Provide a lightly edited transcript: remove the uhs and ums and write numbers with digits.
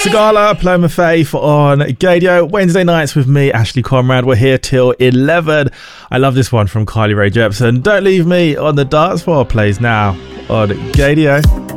Sigala, Paloma Faith on Gadio. Wednesday nights with me, Ashley Conrad. We're here till 11. I love this one from Kylie Rae Jepsen. Don't Leave Me on the Dance Floor plays now on Gadio.